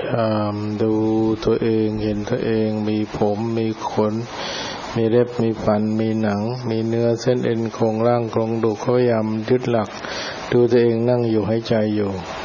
ดูตัวเองเห็นตัวเองมีผมมีขนมีเล็บมีฟันมีหนังมีเนื้อเส้นเอ็นโครงร่างโครงดุเขาพยายามยึดหลักดูตัวเองนั่งอยู่หายใจอยู่